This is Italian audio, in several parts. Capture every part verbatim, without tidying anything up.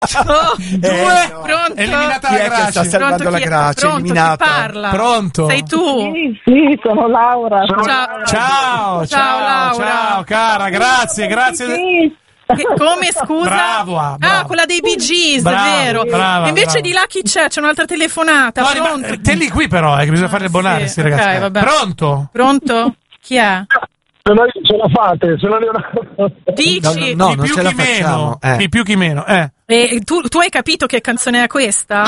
Oh, due, eh, no. Pronto? Eliminata Chi la è che sta Graci. salvando Pronto, la chi è? Graci? Pronto, Eliminata. chi parla? Pronto? Sei tu? Sì, sì, sono Laura. Ciao. Ciao, ciao, Ciao, Laura. ciao, cara, grazie, grazie. Sì, Che- come, scusa? Brava, brava. Ah, quella dei Bee Gees, Brava, vero? brava, Invece brava. di là chi c'è? C'è un'altra telefonata. No, Pronto? rima- te lì qui però, è che bisogna fare le bonare, sì, sti ragazzi. ok, vabbè. Pronto? Pronto? Chi è? Se no ce la fate, se no Leonardo. Dici? No, chi non più ce la chi meno. facciamo, eh. Chi più chi meno, eh. E tu, tu hai capito che canzone è questa?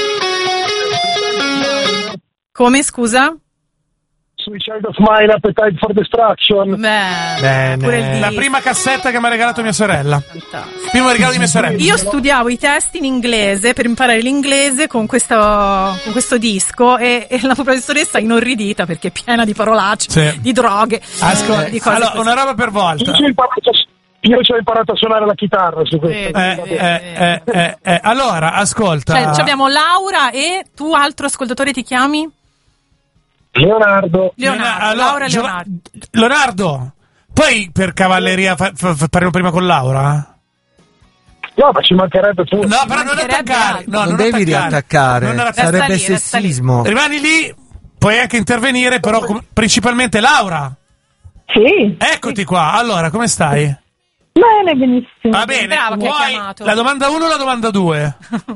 Come, scusa? Suicide of Mine, Appetite for Destruction. Beh, Bene. pure il La disco. prima cassetta che mi ha regalato mia sorella. Fantastico. Primo regalo di mia sorella. Io studiavo i testi in inglese per imparare l'inglese con questo, con questo disco e, e la professoressa inorridita perché è piena di parolacce, Sì. di droghe, Ascolta, di cose allora, così. una roba per volta. Io ci ho imparato, io ci ho imparato a suonare la chitarra su questo. Eh, eh, eh, eh, eh. Allora, ascolta. Cioè, ci abbiamo Laura e tu, altro ascoltatore, ti chiami? Leonardo. Leonardo, Allora, Laura e Gio- Leonardo. Leonardo, poi per cavalleria fa- fa- fa- parliamo prima con Laura? No, ma ci mancherebbe tu. No, però non mancherebbe attaccare. altro. No, non, non devi attaccare. riattaccare, Non attaccare. sarebbe Resta lì, resta lì. sessismo. Rimani lì, puoi anche intervenire, però com- principalmente Laura. sì. Eccoti qua. Allora, come stai? Bene, benissimo. Va bene. Brava che hai Vuoi chiamato. la domanda uno o la domanda due?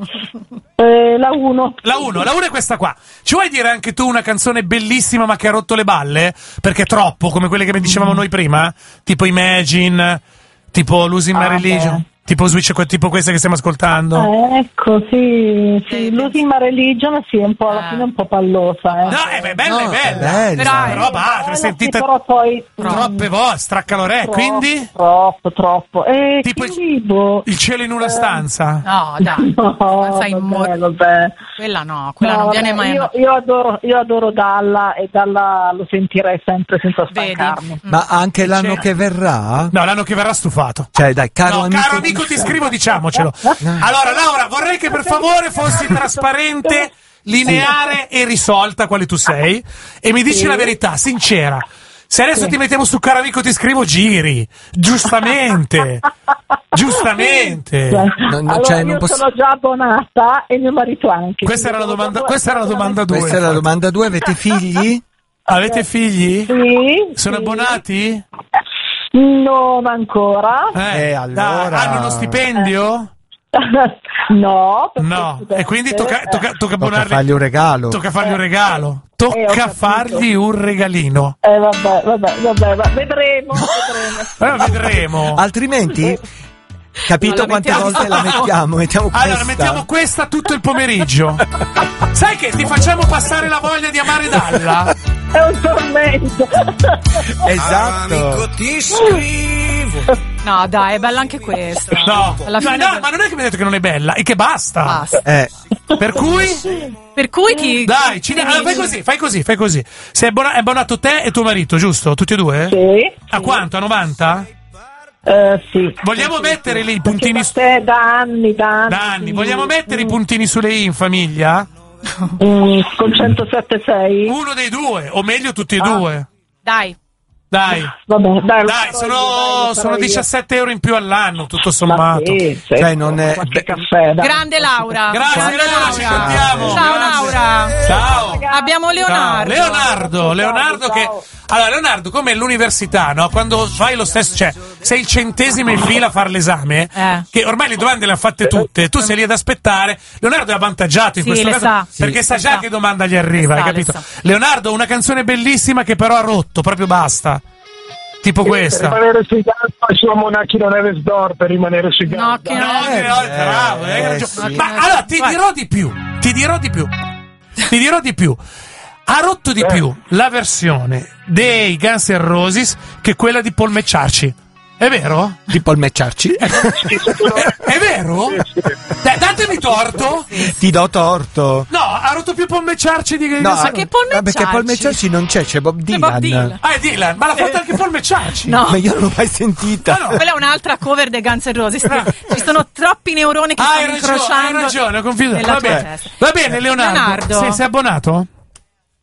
Eh, la uno. La uno, la uno è questa qua. Ci vuoi dire anche tu una canzone bellissima ma che ha rotto le balle? Perché è troppo, come quelle che dicevamo noi prima? Tipo Imagine, tipo Losing My Ah, Religion, tipo Switch, tipo queste che stiamo ascoltando. Ah, ecco, sì, sì. Sì, Losing My Religion, sì, è un po' alla Ah. fine un po' pallosa. Eh. No, è beh, bella, No, è bella. è bella. Però- Però basta, l'hai Bella, sentita sì, però poi troppe volte, stracca l'orecchio, troppo, quindi troppo, troppo. E Tipo chi il- vivo? il cielo in una stanza. No, dai. No, Ma sai, vabbè, mor- vabbè. Quella no, quella No, non vabbè, viene mai. io, io adoro, io adoro Dalla e Dalla lo sentirei sempre senza Vedi? stancarmi. Ma anche l'anno C'è- che verrà? No, l'anno che verrà stufato. Cioè, dai, caro No, amico. caro amico, ti scrivo, diciamocelo. Allora, Laura, vorrei che per favore fossi trasparente, lineare e risolta, quale tu sei, e mi dici Sì. la verità, sincera. Se adesso ti mettiamo su caro amico, ti scrivo, giri. Giustamente. Giustamente. Cioè, No, no, allora, cioè, non io posso- sono già abbonata e mio marito anche. Questa era la Quindi domanda, devo- questa era la domanda due. Questa è la domanda due, avete figli? Avete figli? Sì, Sono sì. abbonati? Non ancora. Eh, allora- dai, hanno uno stipendio? No. perché No, studente, e quindi tocca, tocca, tocca Tocca abbonarli. fargli un regalo. Tocca fargli un regalo. Eh, ho Tocca capito. fargli un regalino. Eh, vabbè, vabbè, vabbè, va- vedremo, vedremo. Eh, vedremo. Altrimenti, capito Allora, quante mettiamo- volte la mettiamo? Mettiamo Allora, questa. mettiamo questa tutto il pomeriggio. Sai che ti facciamo passare la voglia di amare Dalla? È un tormento. Esatto. No, dai, è bella anche questa. No, Alla no, fine no, ma non è che mi hai detto che non è bella, è che basta. basta. Eh, Per cui, Per cui chi. dai, ci- allora, fai così, fai così, fai così. Sei abbona- è abbonato te e tuo marito, giusto? Tutti e due? Sì. A quanto? A novanta? Eh, sì. Vogliamo mettere lì i puntini Perché su... da te da anni, da anni. Da anni, vogliamo mettere i puntini sulle i in famiglia? Mm, con centosette sei? Uno dei due, o meglio tutti e Ah. due. Dai. Dai. Vabbè, dai, lo Dai, farò sono, io, dai, lo farò sono io. diciassette euro in più all'anno, tutto Ma sommato. sì, sì, Cioè, non è- qualche beh, caffè, dai. Grande Laura. Grazie, Grande Laura, ci sentiamo. Ciao Grazie. Laura. Ciao. Abbiamo Leonardo. Ciao. Leonardo, Leonardo che... Allora, Leonardo, come all'università, no? Quando fai lo stesso, cioè, sei il centesimo in fila a fare l'esame, Eh. che ormai le domande le ha fatte tutte, tu sei lì ad aspettare. Leonardo è avvantaggiato in Sì, questo le caso, sa. perché Sì, sa le già sa. che domanda gli arriva, Le hai sa, le capito? sa. Leonardo, una canzone bellissima che però ha rotto, proprio basta. Tipo questa. Per rimanere sui gambi, su Monacchi non è Vesdor per rimanere sui gambi. No, che No, non che è. no, bravo, hai eh, ragione. sì. Ma allora ti Guarda. dirò di più, ti dirò di più, ti dirò di più. Ha rotto di più la versione dei Guns N' Roses che quella di Paul McCartney. È vero? Tipo il Mecciarci. È, è vero? Dai, datemi torto. Ti do torto. No, ha rotto più Paul McCartney di No, Ma che Paul ah, perché Paul Mecciarci? Mecciarci non c'è, c'è Bob C'è Dylan. Bob Dylan. Ah, è Dylan, ma l'ha fatto anche Paul McCartney. No. Ma io non l'ho mai sentita. Ah, no. Quella è un'altra cover dei Guns N' Roses. Ci sono troppi neuroni che Ah, hai stanno ragione, hai incrociando. ragione, ho confuso. nella Va tua bene. testa. Va bene, Leonardo. Leonardo. Sei, sei abbonato?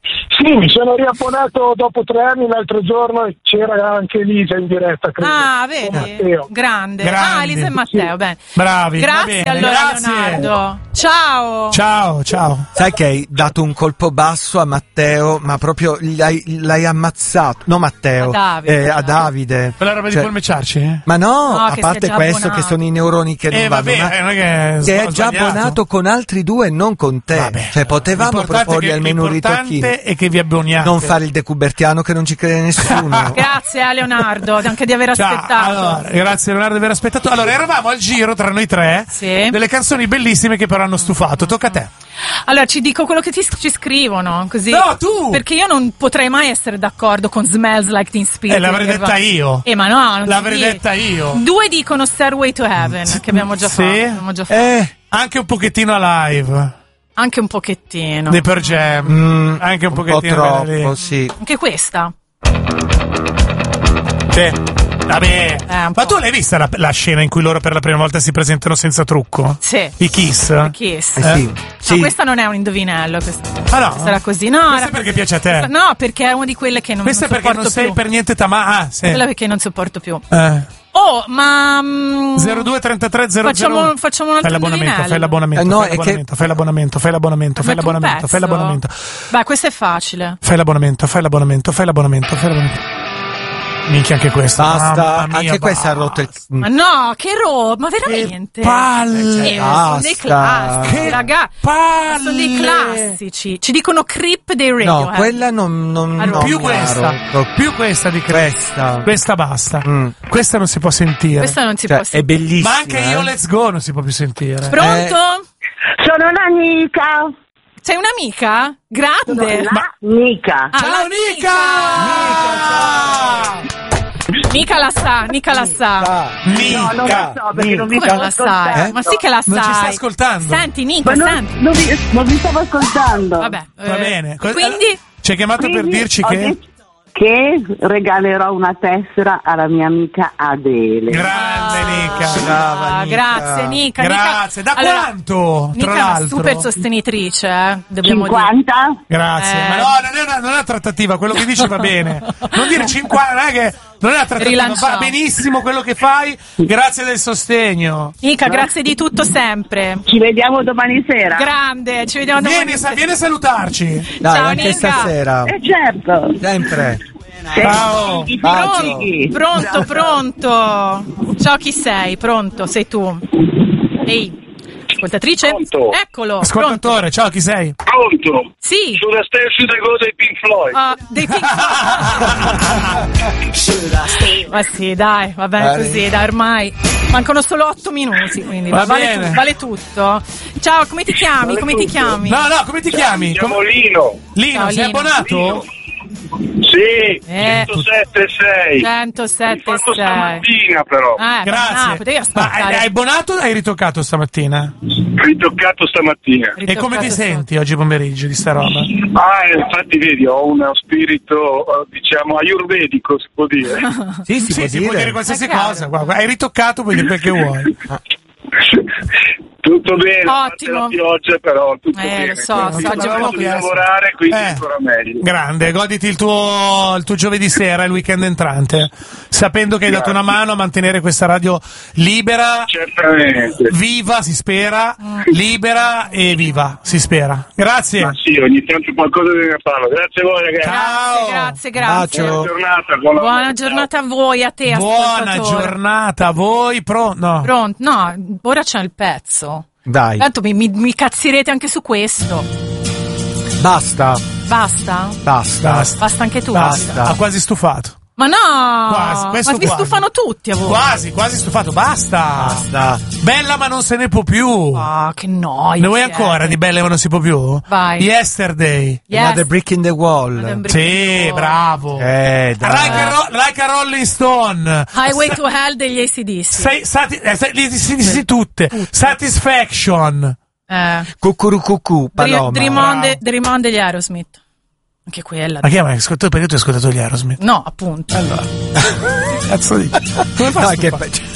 Sì, mi sono riabbonato dopo tre anni l'altro giorno e c'era anche Elisa in diretta, credo. Ah, vedi? Grande. Grandi. Ah, Elisa e Matteo, bene. Bravi. va Grazie bene, allora, grazie. Leonardo. Ciao. Ciao, ciao. Sai che hai dato un colpo basso a Matteo, ma proprio l'hai, l'hai ammazzato. No, Matteo. A Davide. Eh, a Davide. Quella roba Cioè- di Polmeciarci? Eh? Ma no, No, a che parte si è già questo abbonato. che sono i neuroni che non Eh, vanno, vabbè, ma eh, non è che che ho è già sbagliato. abbonato con altri due e non con te. Vabbè. Cioè potevamo L'importante proporgli è che- almeno un ritocchino. L'importante è che vi abboniate. Non fare il decubertiano che non ci crede nessuno. Grazie a Leonardo anche di aver Ciao, aspettato. allora, grazie Leonardo di aver aspettato. Allora, eravamo al giro tra noi tre Sì. delle canzoni bellissime che però hanno stufato. Tocca a te. Allora ci dico quello che ti, ci scrivono così. No, tu! Perché io non potrei mai essere d'accordo con Smells Like Teen Spirit. Eh, l'avrei detta io. Eh, ma no, non si L'avrei dice. detta io. Due dicono Stairway to Heaven, che abbiamo già Sì? fatto. Abbiamo già fatto. Eh, Anche un pochettino a live. Anche un pochettino. Dei Per Jam. mm, Anche un po' pochettino. troppo, lì. sì. Anche questa. Sì. Vabbè. Eh, un Ma po'. tu l'hai vista la, la scena in cui loro per la prima volta si presentano senza trucco? Sì. I Kiss? Kiss. Eh, sì. sì. No, questa non è un indovinello. Questa. Ah, no? Sarà così. No, Questa era- è perché piace a te. No, perché è una di quelle che non, Questa è non perché sopporto non sei più. per niente tama. Ah, sì. Quella perché non sopporto più. Eh. Oh, ma. mm, zero due trentatré zero zero Facciamo- facciamo un altro fai l'abbonamento, indovinello. fai l'abbonamento, Eh, no, fai è che- l'abbonamento, fai l'abbonamento, fai l'abbonamento, fai Metto un l'abbonamento, fai pezzo? l'abbonamento. Beh, questo è facile. Fai l'abbonamento, fai l'abbonamento, fai l'abbonamento, fai l'abbonamento. Minchia anche questa. Basta, mamma mia, anche questa ha basta. rotto il... Ma no, che roba, ma veramente? palle. Eh, sono dei Basta. classici, Che raga. palle. Sono dei classici. Ci dicono Creep dei No, Radiohead. quella non... non Allora, non Più mi ha questa, rotto. più questa di Chris. Questa. Questa basta. Mm. Questa non si può sentire. Questa non si Cioè, può è sentire. bellissima. Ma anche io eh. Let's Go non si può più sentire. Pronto? Sono un'amica. Sei un'amica? Grande. Amica. Ah, Ciao la Nica! Mica la sa, mica la sa. Ah, Nica! No, non lo so perché non mi Come stavo non la sai? ascoltando. Ma sì che la sai. Non ci stai ascoltando? Senti, Nica, Ma non, senti. non, mi, non mi stavo ascoltando. Vabbè. Va eh, bene. Co- Quindi? Ci hai chiamato per Quindi dirci ho che... detto che regalerò una tessera alla mia amica Adele. Grande Nica. Brava, Ah, Nica. grazie Nica. Grazie. Da Allora, quanto? Nica Tra è una l'altro. super sostenitrice, eh? Dobbiamo dire. cinquanta? Grazie. Eh. Ma no, non è, una, non è una trattativa, quello che dici va bene. Non dire cinquanta, non è che non è una trattativa, Rilanciamo. va benissimo quello che fai. Grazie del sostegno. Nica, grazie di tutto sempre. Ci vediamo domani sera. Grande, ci vediamo domani. Vieni, sa- vieni a salutarci. Dai, Ciao, anche Nica. stasera. Eh certo. Sempre. Ciao. Fighi, Bacio. fighi. Pronto, pronto. Ciao, chi sei? Pronto, sei tu. Ehi, ascoltatrice? Pronto. Eccolo. Ascoltatore, ciao, chi sei? Pronto? Sì. Sulla stessa cosa dei Pink Floyd. Ah, dei Pink Floyd. Ma sì, dai, va bene Dai. così, dai, ormai mancano solo otto minuti, quindi Va vale, bene. tu- vale tutto. Ciao, come ti chiami? Vale come ti tutto. chiami? No, no, come ti chiami? Siamo Com- Lino. Lino, Ciao, sei Lino. abbonato? Sì, Eh. centosette sei. centosette L'ho fatto sei. stamattina però. Eh, Grazie. no, potevi Ma hai, aspettare. hai abbonato o hai ritoccato stamattina? Ritoccato stamattina. E come ti Ritoccato senti oggi pomeriggio di sta roba? Ah, infatti vedi, ho uno spirito, eh, diciamo, ayurvedico, si può dire. Sì, si Sì, può si dire. può dire qualsiasi È chiaro. cosa. Guarda, hai ritoccato, puoi dire quel che vuoi. Tutto bene, a parte Ottimo. la pioggia però, tutto Eh, bene. lo so, Quindi so, ho oggi finito proprio di adesso. lavorare, quindi Eh. ancora meglio. Grande, goditi il tuo, il tuo giovedì sera, il weekend entrante, sapendo che hai dato una mano a mantenere questa radio libera, Certamente. viva, si spera, libera e viva, si spera. Grazie. Ma sì, ogni tanto qualcosa deve farlo. Grazie a voi ragazzi. Ciao. Grazie, grazie, grazie. Bacio. Buona giornata. Buona, Buona giornata a voi, a te, Buona ascoltatore. giornata a voi, pro, no. Pronto? No, ora c'è il pezzo. Dai, Tanto mi, mi, mi cazzirete anche su questo. basta, Basta? basta. Basta. Basta anche tu? Basta. Ha quasi stufato. Ma no! Quasi, questo ma vi quasi. stufano tutti a voi. Quasi, quasi stufato, basta. Basta. Bella ma non se ne può più. Ah, che noia. Ne vuoi siete. ancora di bella ma non si può più? Vai. Yesterday. Yes. Another brick in the wall. Another brick. Sì, bravo. Eh, dai. Like a, ro- like a Rolling Stone. Highway to Hell degli A C D C. Sei, sati- eh, sei- li si dici tutte. Satisfaction. Eh. Cucurucucù, paloma. Dream on, de- Dream on degli Aerosmith. Anche quella. Ma che hai ascoltato? Perché tu hai ascoltato gli Aerosmith? No, appunto. Allora. Cazzo di. Come No, fai? che pe-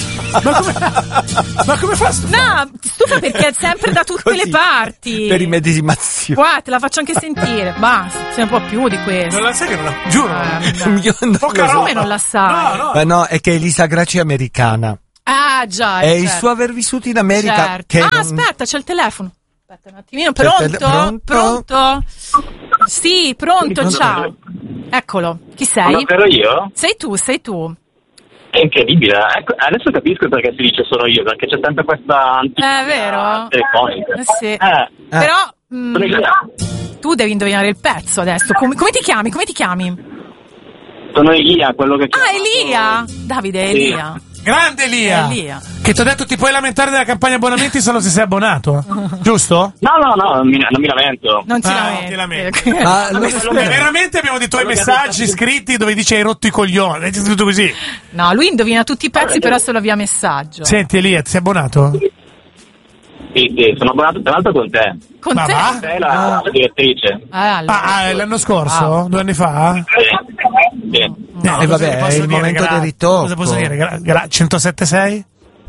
Ma come, ma come fa? Sto... No, stufa perché è sempre da tutte Così, le parti. Per immedesimazione. Qua te la faccio anche sentire. Basta, c'è un po' più di questo. Non la sai che non la... Giuro. Eh, Io non Poca lo so. roba. come non la sai? No, no. Ma no, è che Elisa Graci è americana. Ah, già. È il certo. suo aver vissuto in America. Certo. Che Ah, non- aspetta, c'è il telefono. Aspetta un attimino, C'è il pronto? tele- pronto? Pronto? Sì, pronto, ciao. Eccolo, chi sei? Ma ero io? Sei tu, sei tu. È incredibile. Ecco, adesso capisco perché si dice sono io, perché c'è sempre questa antichità È vero? telefonica. Eh sì. Eh, Però mm, sono Elia. tu devi indovinare il pezzo adesso. Come, come ti chiami? Come ti chiami? Sono Elia, quello che Ah, chiamo- Elia! Davide, Sì. Elia. Grande Elia. Elia. Che ti ho detto ti puoi lamentare della campagna abbonamenti solo se sei abbonato. Giusto? No, no, no, non mi, non mi lamento. Non ti Ah, lamenti. non ti lamenti. Ma lo- E veramente abbiamo dei tuoi Quello che messaggi ha detto- scritti dove dici hai rotto i coglioni. È tutto così. No, lui indovina tutti i pezzi, però solo via messaggio. Senti Elia, ti sei abbonato? Sì, sì, sono abbonato tra l'altro con te. Con Ma te? va? Sei la, la direttrice. Ah, allora. Ah, ah, l'anno scorso? Due anni fa? Sì. Sì. No, Eh, cosa vabbè, ti posso è il dire? momento Gra- del ritocco. Cosa posso dire? Gra- gra- centosette sei?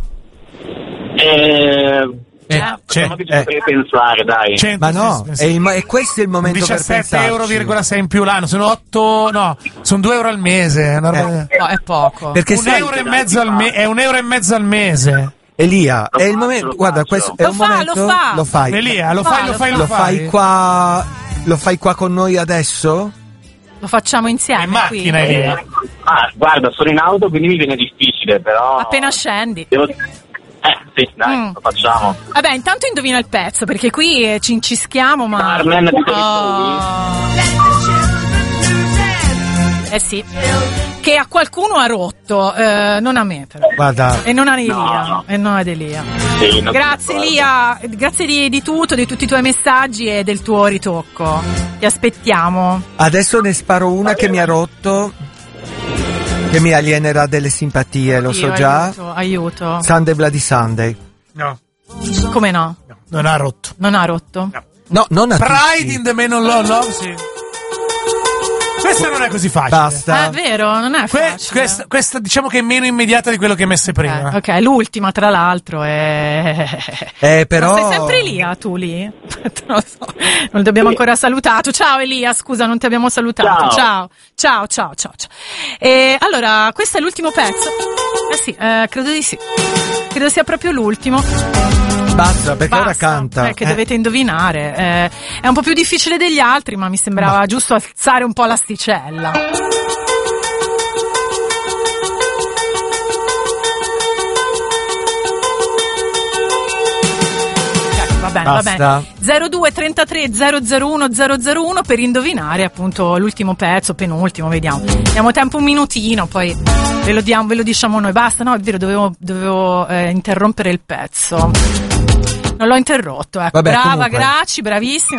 Eh, Eh, c'è, facciamo che ci eh. potrei pensare, dai. cento, Ma no, sì, sì, è, il, mo- è questo il momento per diciassette pensarci. euro virgola sei in più l'anno, sono otto, no, sono due euro al mese. Una roba- No, è poco. Perché un sai, euro e mezzo al me- è un euro e mezzo al mese. Elia, è il Lo momento. faccio, Guarda, lo questo faccio. è Lo un fa, momento. lo fa. Lo fai. Elia, lo Fa, fai, lo lo fai, fa. lo Lo fai qua. Lo fai qua con noi adesso? Lo facciamo insieme. In macchina, qui. Elia. Ah, guarda, sono in auto, quindi mi viene difficile, però... Appena scendi. Devo... Eh, sì, dai, Mm. lo facciamo. Vabbè, intanto indovina il pezzo, perché qui eh, ci incischiamo, ma... Carmen di Eh sì. Che a qualcuno ha rotto, eh, non a me però. Guarda, E non a Elia. No. E non ad Elia. Sì, non Grazie sono Elia, grazie di, di tutto, di tutti i tuoi messaggi e del tuo ritocco. Ti aspettiamo. adesso ne sparo una che mi ha rotto. Che mi alienerà delle simpatie, lo so Io, già. Aiuto, aiuto. Sunday Bloody Sunday. No, Come no? no, non ha rotto. Non ha rotto? No, non a Pride tutti. in the Man of Love, Love, sì. Questa non è così facile. Basta. Ah, è vero, non è Que- facile. questa, questa diciamo che è meno immediata di quello che hai messo prima. Eh, ok, l'ultima tra l'altro è... Eh, però. Ma sei sempre Elia, tu lì? Non lo so. Non ti abbiamo ancora salutato. Ciao Elia, scusa, non ti abbiamo salutato. Ciao, ciao, ciao, ciao. ciao. E allora, questo è l'ultimo pezzo. Eh sì, eh, credo di sì. Credo sia proprio l'ultimo. Basta, perché ora Basta, canta. eh, che Eh, dovete indovinare. Eh, è un po' più difficile degli altri, ma mi sembrava giusto alzare un po' l'asticella. Va bene, va Basta. bene. zero due trentatré zero zero uno zero zero uno per indovinare appunto l'ultimo pezzo, penultimo, vediamo. Diamo tempo un minutino, poi ve lo, diamo, ve lo diciamo noi. Basta, no, è vero, dovevo, dovevo eh, interrompere il pezzo. Non l'ho interrotto, ecco. Vabbè, Brava, comunque. Graci, bravissimo.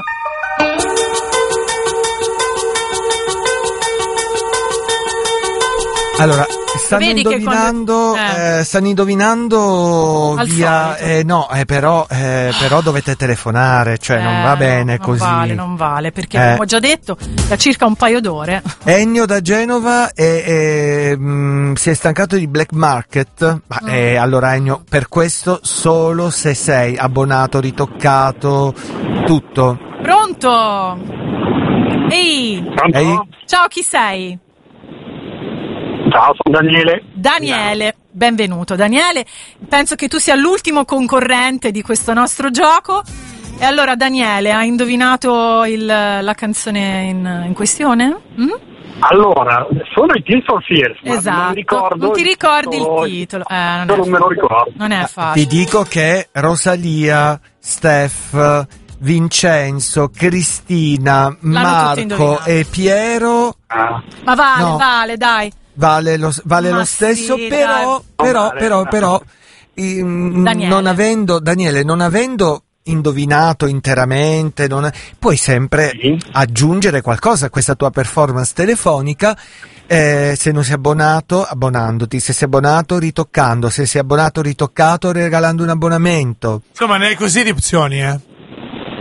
Allora, stanno Vedi che indovinando, quando- eh. eh, stanno indovinando Al via, solito. eh, no, eh, però, eh, però dovete telefonare, cioè non Eh, va bene no, così. Non vale, non vale, perché Eh. abbiamo già detto da circa un paio d'ore. Ennio da Genova e, e, mm, si è stancato di Black Market, ma Mm. eh, allora Ennio, per questo solo se sei abbonato, ritoccato, tutto. Pronto? Ehi, Pronto? Ehi? ciao, chi sei? Ciao, sono Daniele. Daniele, benvenuto Daniele, penso che tu sia l'ultimo concorrente di questo nostro gioco. E allora Daniele, hai indovinato il, la canzone in, in questione? Mm? Allora, sono i Tears for Fears, ma Esatto, non, mi ricordo non ti ricordi il titolo. titolo. Eh, non, Non è, me lo ricordo. non è Ti facile. dico che Rosalia, Steph, Vincenzo, Cristina, tutti Marco indovinato. e Piero Ah, Ma vale, No. vale, dai. vale lo, vale Ma lo stesso, sì, però, dai. però, Vale. però, però, ehm, Daniele. non avendo, Daniele, non avendo indovinato interamente, non, puoi sempre Sì. aggiungere qualcosa a questa tua performance telefonica. Eh, se non sei abbonato, abbonandoti, se sei abbonato, ritoccando, se sei abbonato, ritoccato, regalando un abbonamento. Insomma, ne hai così di opzioni, eh.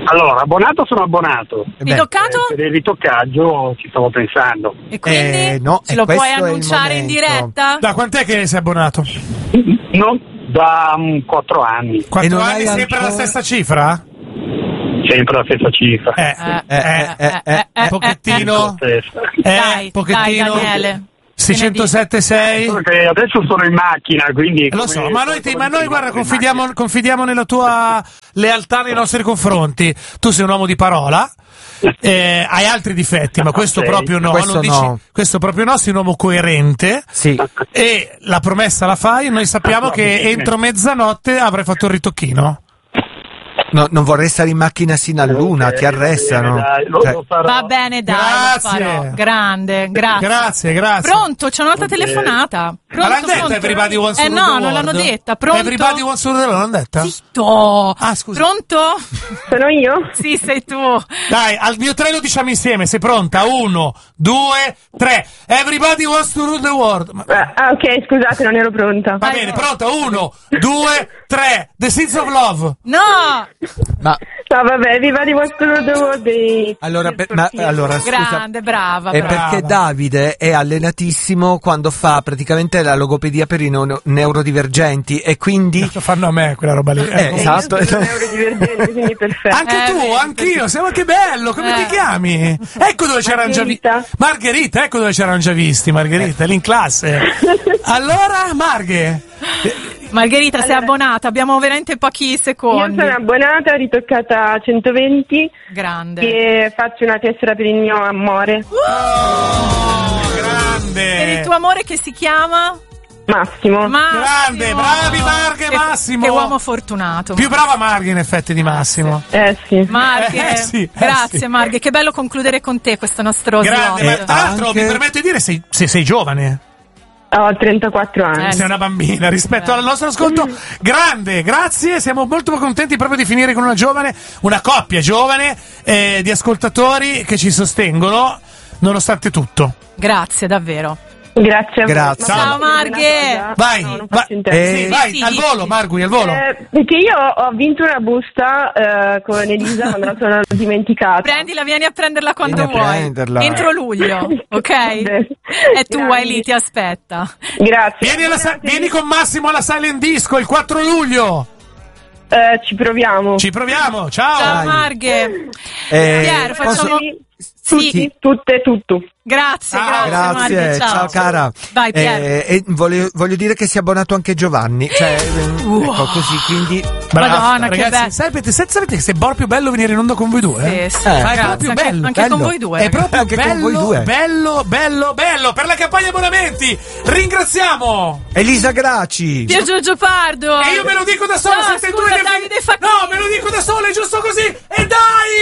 Allora, abbonato sono abbonato. Ritoccato? Eh, per il ritoccaggio ci stavo pensando. E quindi Eh, no, ce e lo puoi questo è il annunciare in momento. diretta? Da quant'è che sei abbonato? No, da um, quattro anni. Quattro non anni hai sempre ancora- la stessa cifra? Sempre la stessa cifra. Eh, Eh, eh, eh, eh, un pochettino. Eh, Eh, Dai, pochettino. dai Daniele. seicentosette sei. solo che adesso sono in macchina, quindi... Lo come- so, ma noi, ti- ma noi guarda, in macchina. confidiamo, confidiamo nella tua lealtà nei nostri confronti. Tu sei un uomo di parola, eh, hai altri difetti, ma questo Ok. proprio no. Questo non dici- no. questo proprio no, sei un uomo coerente. Sì. E la promessa la fai, noi sappiamo Va che bene. entro mezzanotte avrai fatto il ritocchino. No, non vorrei stare in macchina sino a luna, Ok, ti arrestano. va bene, dai, lo- Cioè, lo farò. Va bene, dai, Grazie. lo farò. Grande, grazie. Grazie, grazie. Pronto, c'è un'altra Ok. telefonata. Ma Pronto, l'hanno detta pronto? Everybody Wants to Eh Rule no, the non World? l'hanno detta. Pronto? Everybody Wants to Rule the World, l'hanno detta? Zitto. Ah, scusa. Pronto? Sono io? Sì, sei tu. Dai, al mio tre lo diciamo insieme, sei pronta? Uno, due, tre. Everybody Wants to Rule the World. Ma- Ah, ah, ok, scusate, non ero pronta. Va bene, pronta? Uno, due, tre. The Seeds of Love. No! ma No, vabbè, viva di vostro World dei... allora, per- ma, allora scusa, Grande, brava, è brava. perché Davide è allenatissimo quando fa praticamente la logopedia per i neo- neurodivergenti e quindi Lo fanno a me quella roba lì. Eh, Ecco. esatto. Io sono neurodivergente, quindi perfetto. Anche Eh, tu, vedi, anch'io, siamo che bello, come Eh. ti chiami? Ecco dove c'erano già visti. Margherita. Margherita, ecco dove c'erano già visti, Margherita, lì in classe. Allora, Marghe, Margherita, sei Allora- abbonata, abbiamo veramente pochi Io secondi. sono abbonata, ritoccata a centoventi Grande. e faccio una tessera per il mio amore, oh, grande. Per il tuo amore che si chiama? Massimo. Massimo. Grande, bravi Marghe, Che- Massimo. Che uomo fortunato. Più brava Marghe in effetti di Massimo. Eh sì. Marghe, Eh, sì, eh, grazie sì. Marghe, che bello concludere con te questo nostro Grande, ma slot. tra l'altro anche- mi permetto di dire sei, se sei giovane. Ho trentaquattro anni. Eh, Sei una bambina rispetto Eh. al nostro ascolto. Grande, grazie. Siamo molto contenti proprio di finire con una giovane, una coppia giovane eh, di ascoltatori che ci sostengono nonostante tutto. Grazie, davvero. Grazie a voi. Grazie. Ma Ciao, posso dire Marghe. una cosa? Vai, No, non vai. faccio in tempo. Eh, Sì, vai, sì, al sì, volo, sì. Margui, al volo. Eh, perché io ho vinto una busta eh, con Elisa quando la sono dimenticata. Prendila, vieni a prenderla quando Vieni a vuoi. prenderla. Entro luglio, ok? Bene. E tu Grazie. vai lì, ti aspetta. Grazie. Vieni, alla sa- vieni con Massimo alla Silent Disco il quattro luglio. Eh, ci proviamo. Ci proviamo, ciao. Ciao Dai. Marghe. Eh, Pier, posso- facciamo... Tutti, Sì, tutte, tutto. grazie, Ciao. grazie, Grazie, Marghe, ciao. cara. Vai, Pier. Eh, e voglio, voglio dire che si è abbonato anche Giovanni. Cioè, eh, Wow. ecco così, quindi. Bravo. Madonna, che ragazzi, bello. sapete, se- sapete che è proprio bello venire in onda con voi due? Sì, sì, Eh, è grazie, proprio anche, bello, anche bello. con voi due. È ragazzi. proprio Anche con bello, voi due. bello, bello, bello. Per la campagna abbonamenti ringraziamo. Elisa Graci. Pier Giorgio Pardo. E io me lo dico da solo, No, siete scusa, due defi- Davide Facchini. No, me lo dico da solo, è giusto così. E dai!